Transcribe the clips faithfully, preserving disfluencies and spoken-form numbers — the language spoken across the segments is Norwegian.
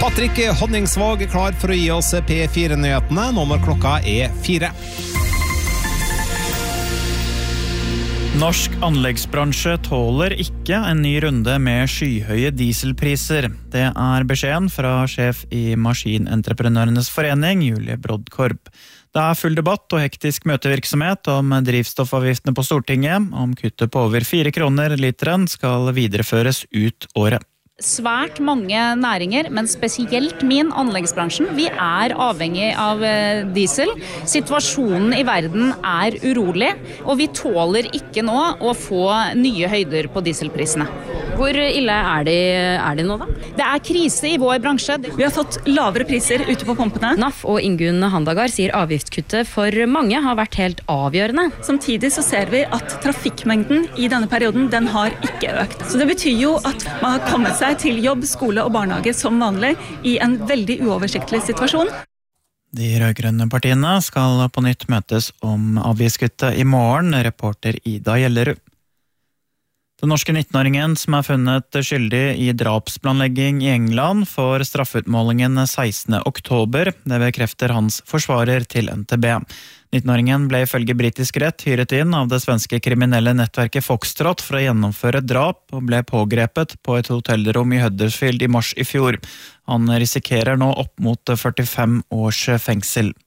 Patrick Honningsvåg er klar for å gi oss P fire-nyhetene nå når klokka er fire. Norsk anleggsbransje tåler ikke en ny runde med skyhøye dieselpriser. Det er beskjeden fra sjef i Maskinentreprenørenes forening, Julie Brodkorp. Det er full debatt og hektisk møtevirksomhet om drivstoffavgiftene på Stortinget. Om kuttet på over fire kroner literen skal videreføres ut året. Svært mange næringer, men spesielt min anleggsbransjen, vi er avhengig av diesel. Situasjonen i verden er urolig, og vi tåler ikke nå å få nye høyder på dieselprisene. Hvor ille er de, er de nå da? Det er krise i vår bransje. Vi har fått lavere priser ute på pumpene. N A F og Ingunn Handagard sier avgiftskuttet for mange har vært helt avgjørende. Samtidig så ser vi at trafikkmengden i denne perioden, den har ikke økt. Så det betyr jo at man har kommet seg til jobb, skole og barnehage som vanlig i en veldig uoversiktlig situasjon. De rødgrønne partiene skal på nytt møtes om avgiftskuttet i morgen, reporter Ida Gjellerud. Den norske nittenåringen som er funnet skyldig i drapsplanlegging i England får straffutmålingen sekstende oktober. Det bekrefter hans forsvarer til N T B. nittenåringen ble ifølge britisk rett hyret inn av det svenske kriminelle nettverket Foxtrot for å gjennomføre drap og ble pågrepet på et hotellrom i Huddersfield i mars i fjor. Han risikerer nå opp mot førtifem års fengsel.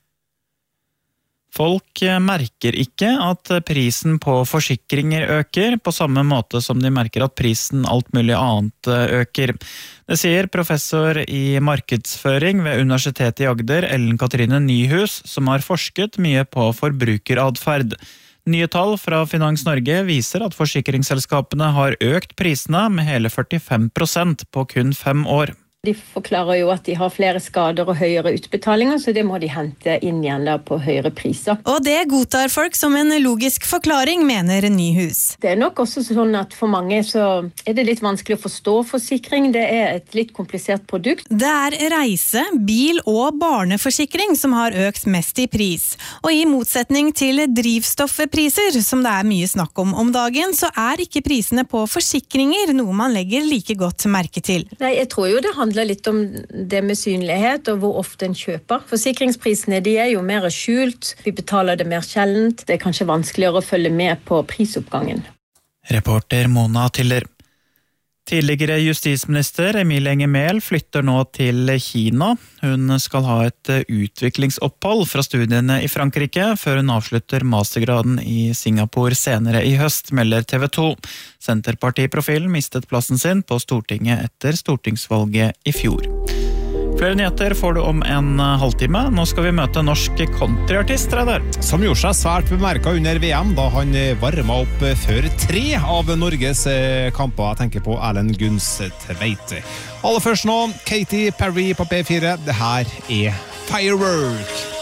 Folk merker ikke at prisen på forsikringer øker, på samme måte som de merker at prisen alt mulig annet øker. Det sier professor i markedsføring ved Universitetet i Agder, Ellen Katrine Nyhus, som har forsket mye på forbrukeradferd. Nye tall fra Finans Norge viser at forsikringsselskapene har økt prisene med hele førtifem prosent på kun fem år. De forklarer jo at de har flere skader og høyere utbetalinger, så det må de hente inn igjen da på høyere priser. Og det godtar folk som en logisk forklaring, mener Nyhus. Det er nok også sånn at for mange så er det litt vanskelig å forstå forsikring. Det er et litt komplisert produkt. Det er reise, bil og barneforsikring som har økt mest i pris. Og i motsetning til drivstoffpriser, som det er mye snakk om om dagen, så er ikke prisene på forsikringer noe man legger like godt merke til. Nei, jeg tror jo det handler litt om det med synlighet og hvor ofte en kjøper. Forsikringsprisene de er jo mer skjult, vi betaler det mer sjeldent. Det er kanskje vanskeligere å følge med på prisoppgangen. Reporter Mona Tiller. Tidligere justisminister Emilie Enger Mehl flytter nå til Kina. Hun skal ha et utviklingsopphold fra studiene i Frankrike før hun avslutter mastergraden i Singapore senere i høst, melder T V to. Senterpartiprofilen mistet plassen sin på Stortinget etter stortingsvalget i fjor. Flere nyheter får du om en halvtime. Nå skal vi møte norsk countryartist, Reidar. Som gjorde seg svært bemerket under V M da han varmet opp før tre av Norges kamper. Jeg tenker på Erlend Guns Tveit. Aller først nå, Katy Perry på P fire. Det her er Firework.